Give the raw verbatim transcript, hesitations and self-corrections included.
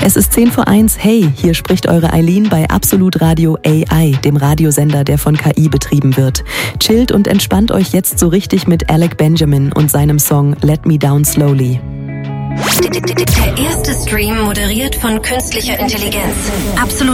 Es ist zehn vor eins. Hey, hier spricht eure Eileen bei Absolut Radio A I, dem Radiosender, der von K I betrieben wird. Chillt und entspannt euch jetzt so richtig mit Alec Benjamin und seinem Song Let Me Down Slowly. Der erste Stream moderiert von künstlicher Intelligenz. Absolut